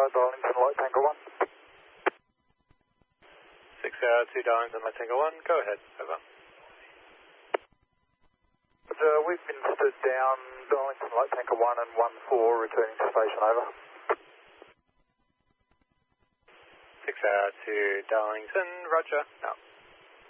Darlington, Light Tango 1. 6 Hour 2 Darlington, Light Tango 1, go ahead, over. We've been stood down, Darlington, Light Tango 1 and 1-4, returning to station, over. 6 Hour 2 Darlington, roger, now.